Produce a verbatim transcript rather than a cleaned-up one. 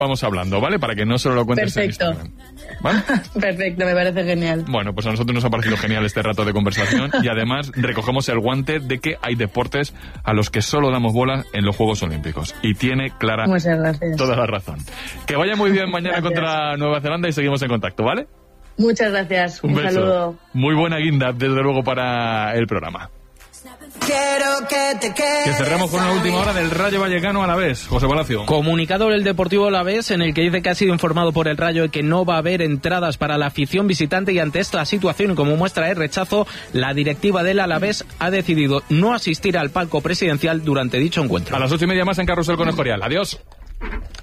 vamos hablando, ¿vale? Para que no solo lo cuentes Perfecto. en Instagram. ¿Vale? Perfecto, me parece genial. Bueno, pues a nosotros nos ha parecido genial este rato de conversación y además recogemos el guante de que hay deportes a los que solo damos bola en los Juegos Olímpicos. Y tiene Clara Muchas gracias. toda la razón. Que vaya muy bien mañana Gracias. contra Nueva Zelanda y seguimos en contacto, ¿vale? Muchas gracias. Un, Un, beso. saludo. Muy buena guinda, desde luego, para el programa. Quiero que te quedes. Que cerramos con una última hora del Rayo Vallecano a la vez. José Palacio. Comunicado del Deportivo Alavés en el que dice que ha sido informado por el Rayo de que no va a haber entradas para la afición visitante y ante esta situación y como muestra de rechazo, la directiva del Alavés ha decidido no asistir al palco presidencial durante dicho encuentro. A las ocho y media más en Carrusel con Escorial. Adiós.